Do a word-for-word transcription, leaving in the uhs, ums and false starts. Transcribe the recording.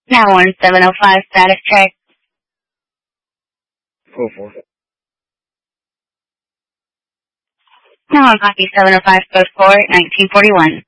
Now one seven oh five, status check. four four. Now on copy seven oh five, code four, nineteen forty-one.